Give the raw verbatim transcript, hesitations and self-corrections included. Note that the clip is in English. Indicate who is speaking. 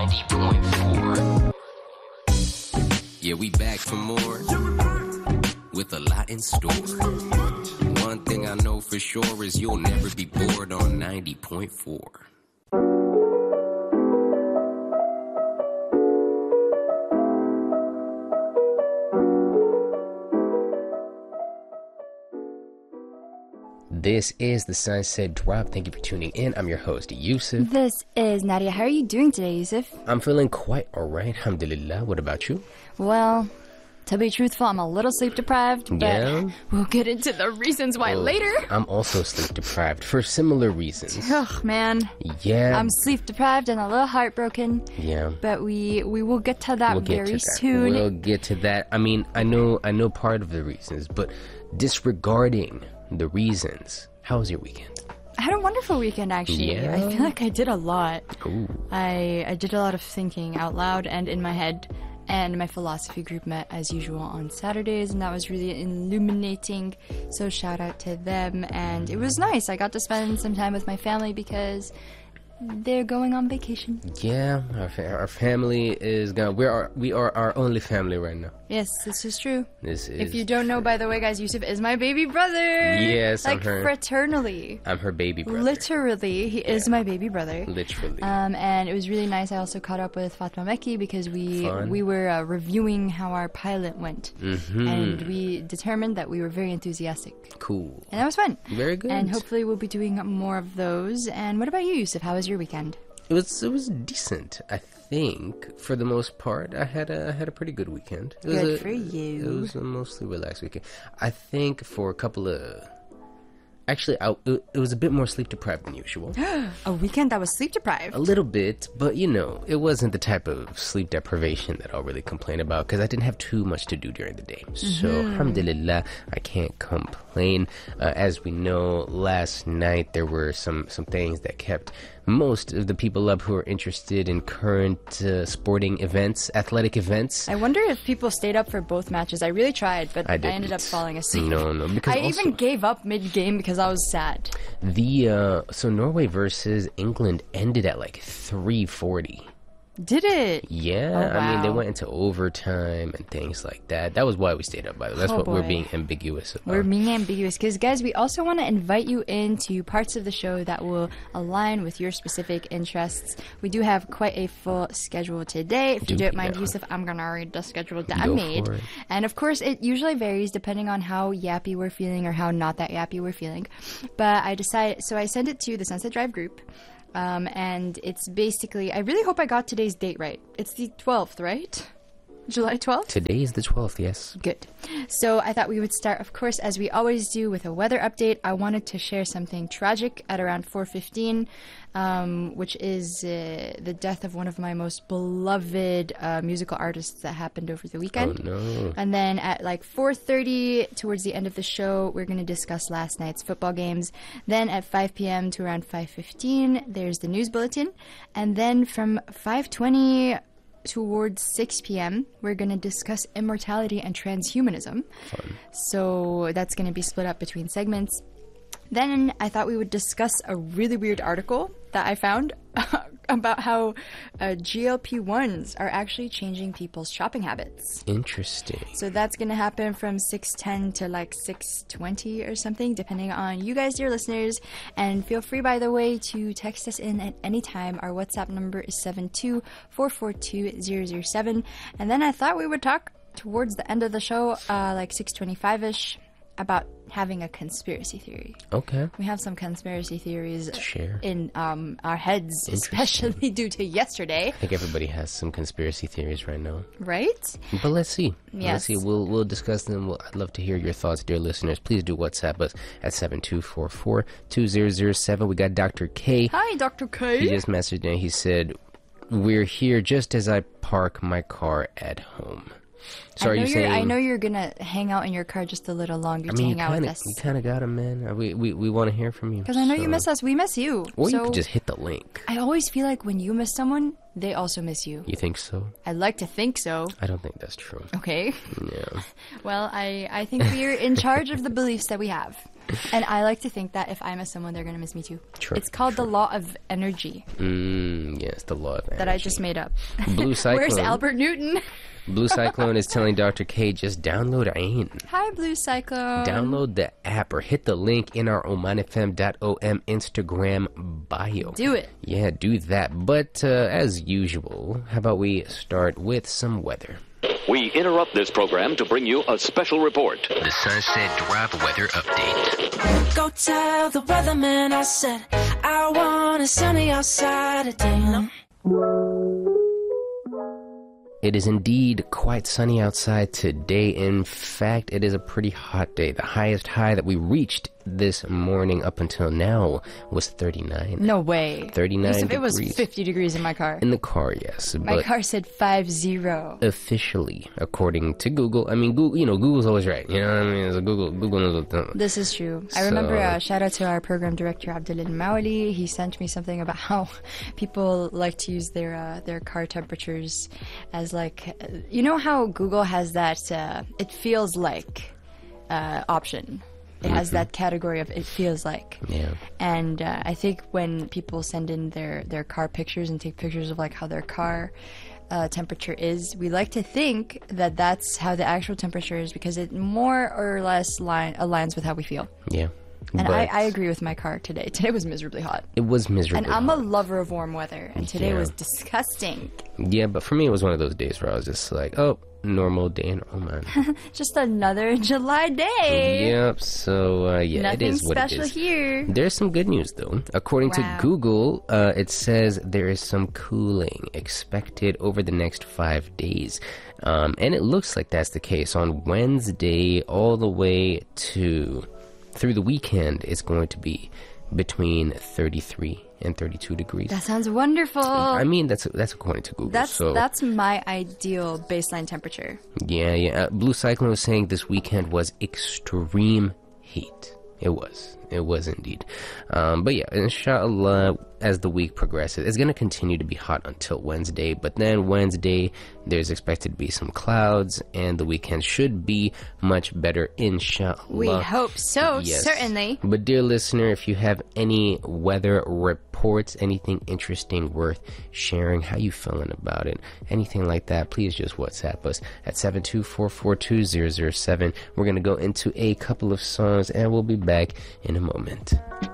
Speaker 1: ninety point four. Yeah, we back for more with a lot in store. One thing I know for sure is you'll never be bored on ninety point four.
Speaker 2: This is the Sunset Drop. Thank you for tuning in. I'm your host, Yusuf.
Speaker 3: This is Nadia. How are you doing today, Yusuf?
Speaker 2: I'm feeling quite alright, alhamdulillah. What about you?
Speaker 3: Well, to be truthful, I'm a little sleep deprived, but
Speaker 2: Yeah?
Speaker 3: we'll get into the reasons why
Speaker 2: Oh,
Speaker 3: later.
Speaker 2: I'm also sleep deprived for similar reasons.
Speaker 3: Ugh, man.
Speaker 2: Yeah.
Speaker 3: I'm sleep deprived and a little heartbroken,
Speaker 2: yeah.
Speaker 3: but we we will get to that
Speaker 2: We'll get
Speaker 3: very
Speaker 2: to that.
Speaker 3: soon.
Speaker 2: We'll get to that. I mean, I know I know part of the reasons, but disregarding the reasons, how was your weekend?
Speaker 3: I had a wonderful weekend, actually.
Speaker 2: Yeah?
Speaker 3: I feel like I did a lot.
Speaker 2: Ooh.
Speaker 3: I, I did a lot of thinking out loud and in my head. And my philosophy group met as usual on Saturdays, and that was really illuminating. So shout out to them. And it was nice. I got to spend some time with my family because they're going on vacation.
Speaker 2: Yeah, our, fa- our family is gonna. We are we are our only family right now.
Speaker 3: Yes, this is true.
Speaker 2: This is.
Speaker 3: If you don't know, by the way, guys, Yusuf is my baby brother.
Speaker 2: Yes, I'm
Speaker 3: like
Speaker 2: her-
Speaker 3: fraternally.
Speaker 2: I'm her baby brother.
Speaker 3: Literally, he is my baby brother.
Speaker 2: Literally.
Speaker 3: Um, and it was really nice. I also caught up with Fatma Mekki because we
Speaker 2: Fun.
Speaker 3: we were uh, reviewing how our pilot went,
Speaker 2: Mhm.
Speaker 3: and we determined that we were very enthusiastic,
Speaker 2: Cool.
Speaker 3: and that was fun.
Speaker 2: Very good.
Speaker 3: And hopefully, we'll be doing more of those. And what about you, Yusuf? How was your weekend?
Speaker 2: It was it was decent. I think for the most part, I had a I had a pretty good weekend. It was
Speaker 3: Good
Speaker 2: a,
Speaker 3: for you.
Speaker 2: It was a mostly relaxed weekend. I think for a couple of. Actually, I, it, it was a bit more sleep deprived than usual.
Speaker 3: A weekend that was sleep deprived.
Speaker 2: A little bit, but you know, it wasn't the type of sleep deprivation that I'll really complain about because I didn't have too much to do during the day. So, alhamdulillah, I can't complain. Uh, as we know, last night there were some, some things that kept most of the people up who are interested in current uh, sporting events, athletic events.
Speaker 3: I wonder if people stayed up for both matches. I really tried, but
Speaker 2: I
Speaker 3: I,
Speaker 2: didn't.
Speaker 3: ended up falling asleep.
Speaker 2: No, no, because
Speaker 3: I
Speaker 2: also
Speaker 3: even gave up mid-game because I was sad.
Speaker 2: the uh, so Norway versus England ended at like three forty.
Speaker 3: Did it?
Speaker 2: Yeah,
Speaker 3: Oh,
Speaker 2: I mean, they
Speaker 3: wow.
Speaker 2: went into overtime and things like that. That was why we stayed up, by the way. That's
Speaker 3: Oh,
Speaker 2: what we're
Speaker 3: boy.
Speaker 2: being ambiguous about.
Speaker 3: We're being ambiguous because, guys, we also want to invite you into parts of the show that will align with your specific interests. We do have quite a full schedule today. If you
Speaker 2: Do
Speaker 3: don't
Speaker 2: we
Speaker 3: mind,
Speaker 2: now?
Speaker 3: Yusuf, I'm going to read the schedule that I
Speaker 2: Go
Speaker 3: made.
Speaker 2: for it.
Speaker 3: And, of course, it usually varies depending on how yappy we're feeling or how not that yappy we're feeling. But I decided, so I sent it to the Sunset Drive group. Um, and it's basically, I really hope I got today's date right. It's the twelfth, right? July twelfth?
Speaker 2: Today is the twelfth, yes.
Speaker 3: Good. So I thought we would start, of course, as we always do, with a weather update. I wanted to share something tragic at around four fifteen, um, which is uh, the death of one of my most beloved uh, musical artists that happened over the weekend.
Speaker 2: Oh, no.
Speaker 3: And then at like four thirty, towards the end of the show, we're going to discuss last night's football games. Then at five p.m. to around five fifteen, there's the news bulletin. And then from five twenty towards six p.m., we're going to discuss immortality and transhumanism.
Speaker 2: Fun.
Speaker 3: So that's going to be split up between segments. Then I thought we would discuss a really weird article that I found about how uh, G L P ones are actually changing people's shopping habits.
Speaker 2: Interesting.
Speaker 3: So that's going to happen from six ten to like six twenty or something, depending on you guys, dear listeners. And feel free, by the way, to text us in at any time. Our WhatsApp number is seven two four four two zero zero seven. And then I thought we would talk towards the end of the show, uh, like six twenty-five-ish, about having a conspiracy theory.
Speaker 2: Okay.
Speaker 3: We have some conspiracy theories
Speaker 2: Share.
Speaker 3: in um, our heads,
Speaker 2: Interesting.
Speaker 3: especially due to yesterday,
Speaker 2: I think everybody has some conspiracy theories right now.
Speaker 3: right?
Speaker 2: But let's see. Let's
Speaker 3: Yes.
Speaker 2: see. We'll we'll discuss them. We'll, I'd love to hear your thoughts, dear listeners. Please do WhatsApp us at seven two four four two zero zero seven. We got Doctor K.
Speaker 3: Hi, Doctor K.
Speaker 2: He just messaged and he said, "We're here just as I park my car at home." So
Speaker 3: I
Speaker 2: are
Speaker 3: know
Speaker 2: you
Speaker 3: you're,
Speaker 2: saying?
Speaker 3: I know you're gonna hang out in your car just a little longer
Speaker 2: I
Speaker 3: to
Speaker 2: mean, you
Speaker 3: hang out
Speaker 2: kind
Speaker 3: with
Speaker 2: of
Speaker 3: us.
Speaker 2: you kind of got him, man. We we we want to hear from you.
Speaker 3: Because I know you
Speaker 2: So-
Speaker 3: miss us. We miss you.
Speaker 2: Or
Speaker 3: so
Speaker 2: you could just hit the link.
Speaker 3: I always feel like when you miss someone, they also miss you.
Speaker 2: You think so?
Speaker 3: I'd like to think so.
Speaker 2: I don't think that's true.
Speaker 3: Okay.
Speaker 2: Yeah.
Speaker 3: Well, I, I think we're in charge of the beliefs that we have. And I like to think that if I miss someone, they're going to miss me too.
Speaker 2: True,
Speaker 3: It's called
Speaker 2: true.
Speaker 3: the law of energy.
Speaker 2: Mm, yes. Yes, the law of energy.
Speaker 3: That I just made up.
Speaker 2: Blue Cyclone.
Speaker 3: Where's Albert Newton?
Speaker 2: Blue Cyclone is telling Doctor K, just download Ain.
Speaker 3: Hi, Blue Cyclone.
Speaker 2: Download the app or hit the link in our oman f m dot o m Instagram bio.
Speaker 3: Do it.
Speaker 2: Yeah, do that. But uh, as usual, how about we start with some weather?
Speaker 4: We interrupt this program to bring you a special report.
Speaker 1: The Sunset Drive weather update.
Speaker 5: Go tell the weatherman I said I want a sunny outside today.
Speaker 2: It is indeed quite sunny outside today. In fact, it is a pretty hot day. The highest high that we reached this morning up until now was thirty-nine.
Speaker 3: No way.
Speaker 2: thirty-nine
Speaker 3: Yusuf, it was
Speaker 2: degrees.
Speaker 3: fifty degrees in my car.
Speaker 2: In the car, yes.
Speaker 3: My
Speaker 2: but
Speaker 3: car said five zero.
Speaker 2: officially, according to Google, I mean, Google, you know, Google's always right. You know what I mean? So Google, Google knows what to
Speaker 3: This is true. I remember,
Speaker 2: So-
Speaker 3: uh, shout out to our program director, Abdullah Mauli. He sent me something about how people like to use their uh, their car temperatures as like, uh, you know how Google has that, uh, it feels like uh, option. It has that category of it feels like.
Speaker 2: Yeah.
Speaker 3: And uh, I think when people send in their, their car pictures and take pictures of like how their car uh, temperature is, we like to think that that's how the actual temperature is because it more or less line, aligns with how we feel.
Speaker 2: Yeah.
Speaker 3: And
Speaker 2: But
Speaker 3: I, I agree with my car today. Today was miserably hot.
Speaker 2: It was miserable.
Speaker 3: And I'm a lover of warm weather. And today
Speaker 2: Yeah.
Speaker 3: was disgusting.
Speaker 2: Yeah, but for me, it was one of those days where I was just like, oh, normal day in Oman.
Speaker 3: Just another July day.
Speaker 2: Yep, so uh, yeah,
Speaker 3: Nothing
Speaker 2: it is what it
Speaker 3: special
Speaker 2: is.
Speaker 3: here.
Speaker 2: There's some good news though. According
Speaker 3: Wow.
Speaker 2: to Google, uh, it says there is some cooling expected over the next five days. Um, and it looks like that's the case on Wednesday all the way to through the weekend. It's going to be between thirty-three and thirty-two degrees.
Speaker 3: That sounds wonderful.
Speaker 2: I mean, that's that's according to Google.
Speaker 3: That's
Speaker 2: so
Speaker 3: that's my ideal baseline temperature.
Speaker 2: yeah, yeah. Uh, Blue Cyclone was saying this weekend was extreme heat. It was. It was indeed. Um, but yeah, inshallah, as the week progresses, it's going to continue to be hot until Wednesday. But then Wednesday, there's expected to be some clouds, and the weekend should be much better, inshallah.
Speaker 3: We hope so,
Speaker 2: Yes.
Speaker 3: certainly.
Speaker 2: But dear listener, if you have any weather reports, anything interesting worth sharing, how you feeling about it, anything like that, please just WhatsApp us at seven two four four two zero zero seven. We're going to go into a couple of songs, and we'll be back in a moment.